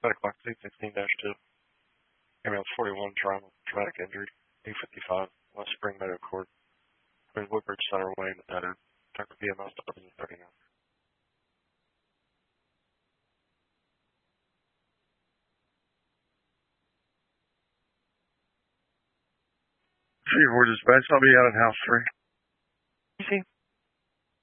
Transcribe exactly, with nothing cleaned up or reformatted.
Medical clock two fifteen dash two. Ambulance forty-one, trauma, traumatic injury, eight fifty-five, West Spring Meadow Court. Between Woodbridge Center Way and the Dead End. Doctor B M S doesn't thirty-nine. Chief, we're dispatched. I'll be out at house three.